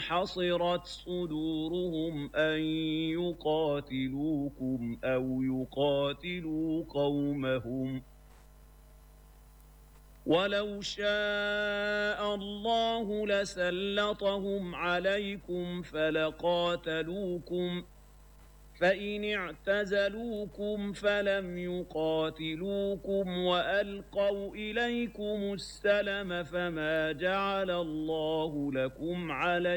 حصرت صدورهم أن يقاتلوكم أو يقاتلوا قومهم ولو شاء الله لسلطهم عليكم فلقاتلوكم فإن اعتزلوكم فلم يقاتلوكم وألقوا إليكم السلم فما جعل الله لكم عليكم